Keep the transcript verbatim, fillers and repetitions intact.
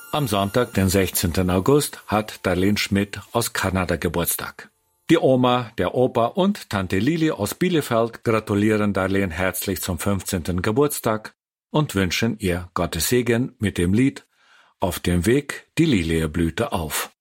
Am Sonntag, den sechzehnten August, hat Darlene Schmidt aus Kanada Geburtstag. Die Oma, der Opa und Tante Lili aus Bielefeld gratulieren Darlene herzlich zum fünfzehnten Geburtstag und wünschen ihr Gottes Segen mit dem Lied »Auf dem Weg die Lilieblüte auf«.